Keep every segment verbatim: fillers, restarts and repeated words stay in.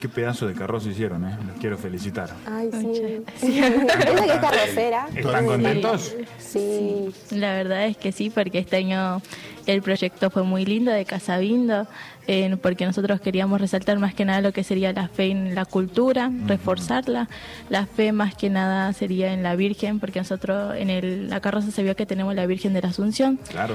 Qué pedazo de carroza hicieron, ¿eh? Los quiero felicitar. Ay, sí. Sí. Ella que es carrocera. ¿Están contentos? Sí. La verdad es que sí, porque este año el proyecto fue muy lindo de Casabindo, eh, porque nosotros queríamos resaltar más que nada lo que sería la fe en la cultura, uh-huh. reforzarla. La fe más que nada sería en la Virgen, porque nosotros en el, la carroza se vio que tenemos la Virgen de la Asunción. Claro.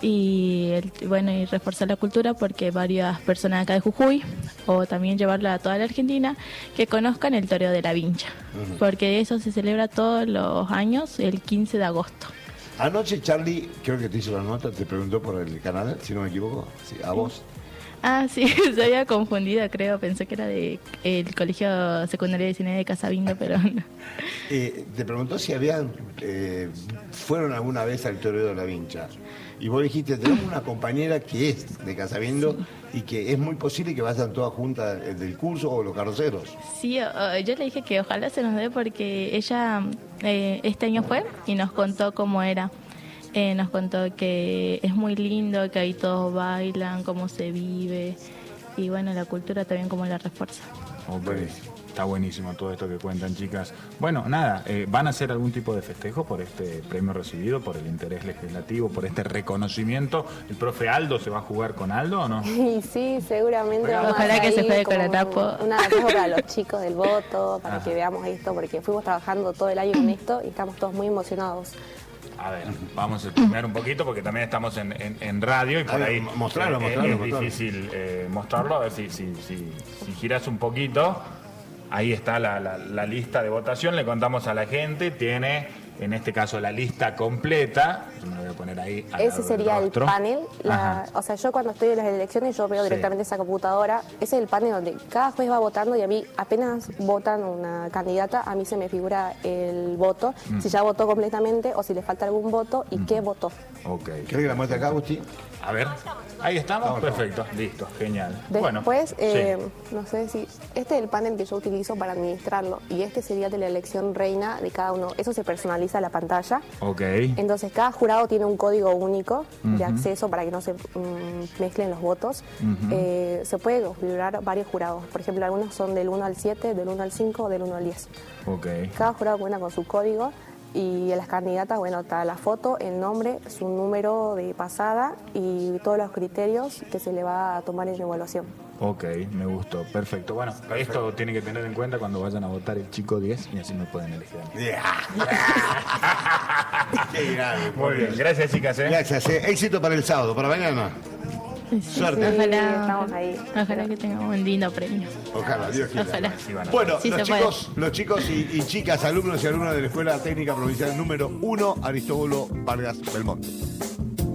Y el, bueno, y reforzar la cultura porque varias personas acá de Jujuy, o también llevarla a toda la Argentina, que conozcan el toreo de la Vincha, uh-huh. porque eso se celebra todos los años el quince de agosto. Anoche Charlie, creo que te hizo la nota, te preguntó por el canal, si no me equivoco, sí, a vos. Ah, sí, se había confundido, creo, pensé que era de el Colegio Secundario de Cine de Casabindo, pero no. Eh, te preguntó si habían, eh, fueron alguna vez al toreo de la Vincha. Y vos dijiste, tenemos una compañera que es de Casabindo sí. y que es muy posible que vayan todas juntas del curso o los carroceros. Sí, o, yo le dije que ojalá se nos dé porque ella eh, este año fue y nos contó cómo era. Eh, nos contó que es muy lindo, que ahí todos bailan, cómo se vive y bueno, la cultura también cómo la refuerza. Okay. Está buenísimo todo esto que cuentan, chicas. Bueno, nada, eh, ¿van a hacer algún tipo de festejo por este premio recibido, por el interés legislativo, por este reconocimiento? ¿El profe Aldo se va a jugar con Aldo o no? Sí, seguramente. Vamos Ojalá a que se juegue con la tapo. Una tapo para los chicos del voto, para Ajá. que veamos esto, porque fuimos trabajando todo el año en esto y estamos todos muy emocionados. A ver, vamos a explicar un poquito porque también estamos en, en, en radio y por ver, ahí mostrarlo, eh, mostrarlo, es mostrarlo. difícil eh, mostrarlo. A ver si, si, si, si giras un poquito. Ahí está la, la, la lista de votación, le contamos a la gente, tiene en este caso la lista completa. Yo me lo voy a poner ahí. Ese sería el panel, la, o sea, yo cuando estoy en las elecciones yo veo Sí. directamente esa computadora, ese es el panel donde cada juez va votando y a mí apenas votan una candidata, a mí se me figura el voto, mm. si ya votó completamente o si le falta algún voto y mm. qué votó. Ok. ¿Querés que la muestre acá, Agustín? A ver, ahí estamos, Vamos, perfecto, listo, genial. Después, bueno, eh, sí. no sé si, este es el panel que yo utilizo para administrarlo y este sería de la elección reina de cada uno, eso se personaliza la pantalla. Ok. Entonces cada jurado tiene un código único uh-huh. de acceso para que no se um, mezclen los votos. Uh-huh. eh, se puede configurar varios jurados, por ejemplo algunos son del uno al siete, del uno al cinco, del uno al diez. Ok. Cada jurado cuenta con su código. Y en las candidatas, bueno, está la foto, el nombre, su número de pasada y todos los criterios que se le va a tomar en la evaluación. Ok, me gustó, perfecto. Bueno, esto tienen que tener en cuenta cuando vayan a votar el chico diez y así me pueden elegir. Yeah. Qué grande. Muy bien, gracias chicas. ¿eh? Gracias, eh. Éxito para el sábado, para mañana. Sí, Suerte. Sí, ojalá, estamos ahí. ojalá que tengamos un lindo premio. Ojalá, Dios quiera. Ojalá. Sí, van a- Bueno, Sí, los, se chicos, los chicos y, y chicas, alumnos y alumnas de la Escuela Técnica Provincial número uno, Aristóbulo Vargas Belmonte.